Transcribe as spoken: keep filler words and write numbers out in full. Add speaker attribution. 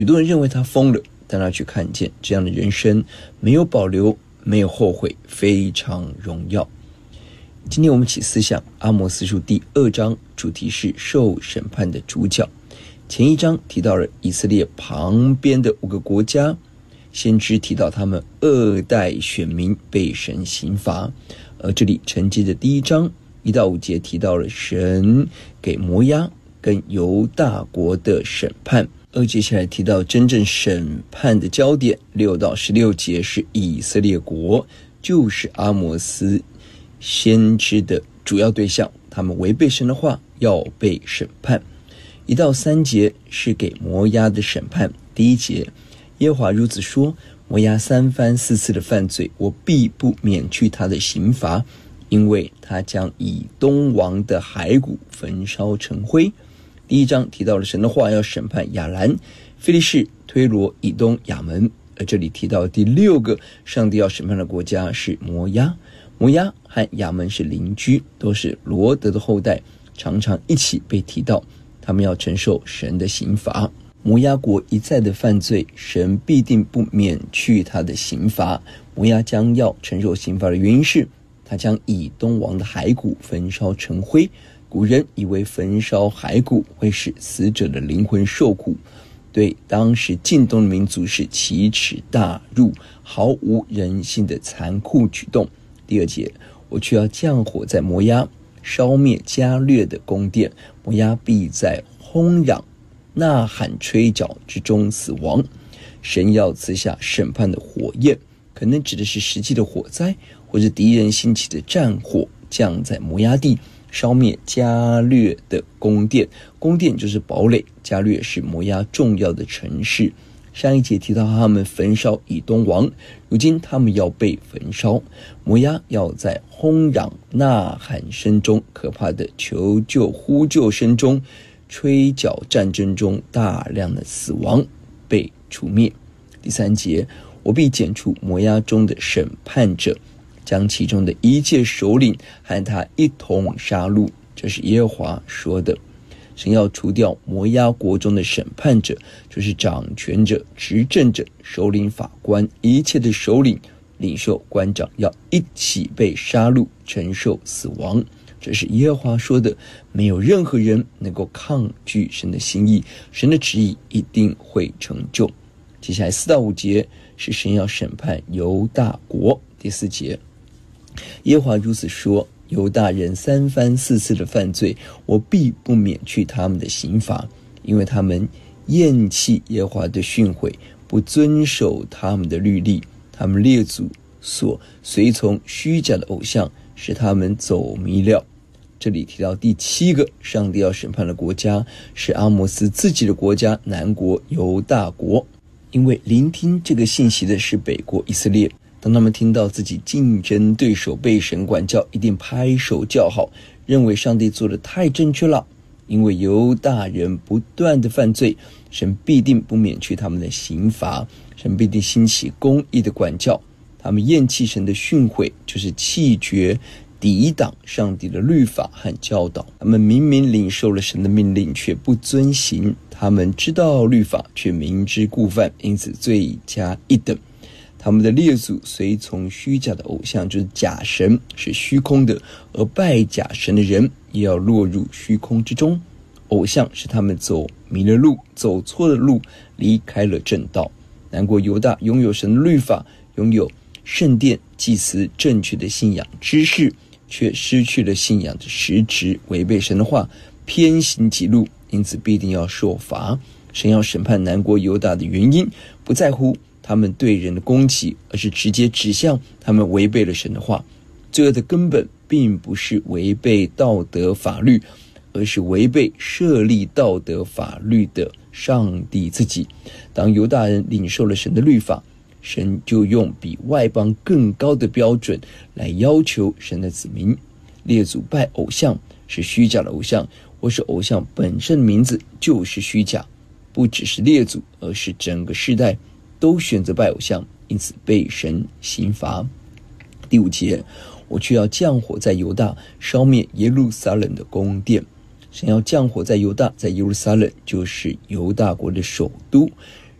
Speaker 1: 许多人认为他疯了，但他却看见这样的人生没有保留，没有后悔，非常荣耀。今天我们起思想阿摩司书第二章，主题是受审判的主角。前一章提到了以色列旁边的五个国家，先知提到他们二代选民被神刑罚，而这里承接着第一章一到五节提到了神给摩押跟犹大国的审判，而接下来提到真正审判的焦点，六到十六节是以色列国，就是阿摩司先知的主要对象，他们违背神的话要被审判。一到三节是给摩押的审判。第一节，耶和华如此说，摩押三番四次的犯罪，我必不免去他的刑罚，因为他将以东王的骸骨焚烧成灰。第一章提到了神的话要审判亚兰、非利士、推罗、以东、亚门，而这里提到第六个上帝要审判的国家是摩押。摩押和亚门是邻居，都是罗德的后代，常常一起被提到，他们要承受神的刑罚。摩押国一再的犯罪，神必定不免去他的刑罚。摩押将要承受刑罚的原因是，他将以东王的骸骨焚烧成灰。古人以为焚烧骸骨会使死者的灵魂受苦，对当时近东的民族是奇耻大辱，毫无人性的残酷举动。第二节，我却要降火在摩押，烧灭加略的宫殿，摩押必在轰嚷、呐喊、吹角之中死亡。神要赐下审判的火焰，可能指的是实际的火灾，或者敌人兴起的战火，降在摩押地，烧灭加略的宫殿。宫殿就是堡垒，加略是摩押重要的城市。上一节提到他们焚烧以东王，如今他们要被焚烧。摩押要在轰嚷、呐喊声中，可怕的求救呼救声中，吹角战争中大量的死亡，被除灭。第三节，我必剪除摩押中的审判者，将其中的一切首领和他一同杀戮，这是耶和华说的。神要除掉摩押国中的审判者，就是掌权者、执政者、首领、法官，一切的首领、领袖、官长要一起被杀戮，承受死亡。这是耶和华说的，没有任何人能够抗拒神的心意，神的旨意一定会成就。接下来四到五节是神要审判犹大国。第四节，耶和华如此说，犹大人三番四次的犯罪，我必不免去他们的刑罚，因为他们厌弃耶和华的训诲，不遵守他们的律例，他们列祖所随从虚假的偶像，使他们走迷了。这里提到第七个上帝要审判的国家是阿摩司自己的国家，南国犹大国。因为聆听这个信息的是北国以色列，当他们听到自己竞争对手被神管教，一定拍手叫好，认为上帝做得太正确了。因为犹大人不断的犯罪，神必定不免去他们的刑罚，神必定兴起公义的管教。他们厌弃神的训诲，就是弃绝抵挡上帝的律法和教导。他们明明领受了神的命令，却不遵行，他们知道律法，却明知故犯，因此罪加一等。他们的列祖随从虚假的偶像，就是假神，是虚空的，而拜假神的人也要落入虚空之中。偶像使他们走迷了路，走错了路，离开了正道。南国犹大拥有神的律法，拥有圣殿、祭司正确的信仰知识，却失去了信仰的实质，违背神的话，偏行己路，因此必定要受罚。神要审判南国犹大的原因，不在乎他们对人的攻击，而是直接指向他们违背了神的话。罪恶的根本并不是违背道德法律，而是违背设立道德法律的上帝自己。当犹大人领受了神的律法，神就用比外邦更高的标准来要求神的子民。列祖拜偶像，是虚假的偶像，或是偶像本身的名字就是虚假。不只是列祖，而是整个世代都选择拜偶像，因此被神刑罚。第五节，我却要降火在犹大，烧灭耶路撒冷的宫殿。神要降火在犹大，在耶路撒冷就是犹大国的首都。